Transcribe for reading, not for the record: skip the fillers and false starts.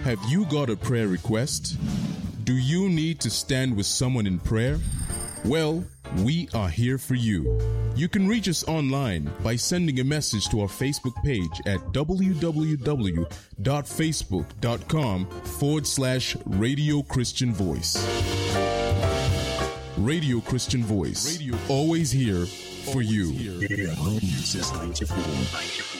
Have you got a prayer request? Do you need to stand with someone in prayer? Well, we are here for you. You can reach us online by sending a message to our Facebook page at www.facebook.com/Radio Christian Voice. Radio Christian Voice. Always here for you. Home Since 94.